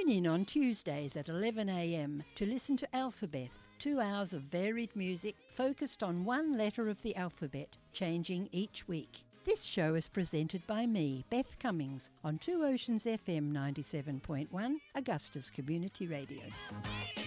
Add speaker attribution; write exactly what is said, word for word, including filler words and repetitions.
Speaker 1: Tune in on Tuesdays at eleven a m to listen to Alphabet, two hours of varied music focused on one letter of the alphabet, changing each week. This show is presented by me, Beth Cummings, on Two Oceans F M ninety-seven point one, Augusta's Community Radio.